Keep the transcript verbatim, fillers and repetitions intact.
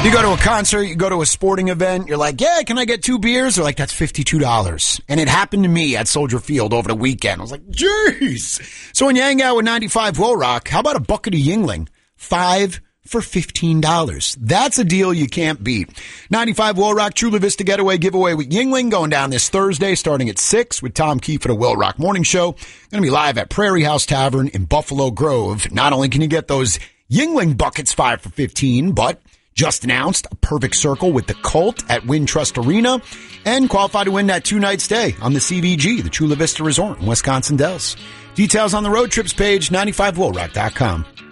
You go to a concert, you go to a sporting event, you're like, yeah, can I get two beers? They're like, that's fifty-two dollars. And it happened to me at Soldier Field over the weekend. I was like, jeez. So when you hang out with ninety-five Will Rock, how about a bucket of Yingling? Five for fifteen dollars. That's a deal you can't beat. ninety-five Will Rock Chula Vista Getaway giveaway with Yingling going down this Thursday starting at six with Tom Keefe at the Will Rock Morning Show. Going to be live at Prairie House Tavern in Buffalo Grove. Not only can you get those Yingling buckets five for fifteen, but just announced a perfect circle with the Cult at Wintrust Arena and qualify to win that two-night stay on the C V G, the Chula Vista Resort in Wisconsin Dells. Details on the road trips page, ninety-five will rock dot com.